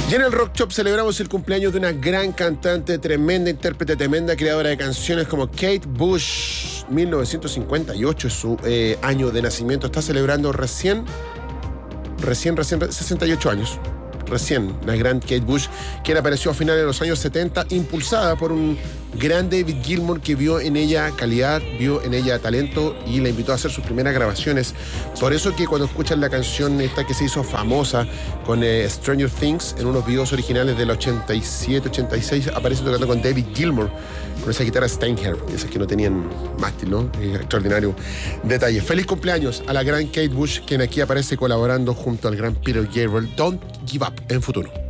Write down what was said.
Y en el Rock Shop celebramos el cumpleaños de una gran cantante, tremenda intérprete, tremenda creadora de canciones como Kate Bush. 1958 es su año de nacimiento. Está celebrando recién 68 años. Recién, la gran Kate Bush, quien apareció a finales de los años 70, impulsada por un gran David Gilmour que vio en ella calidad, vio en ella talento y la invitó a hacer sus primeras grabaciones. Por eso que cuando escuchan la canción esta que se hizo famosa con Stranger Things, en unos videos originales del 87, 86, aparece tocando con David Gilmour, con esa guitarra Steinhardt, esas que no tenían mástil, ¿no? Extraordinario detalle. Feliz cumpleaños a la gran Kate Bush, quien aquí aparece colaborando junto al gran Peter Gabriel. Don't Give Up en Futuro.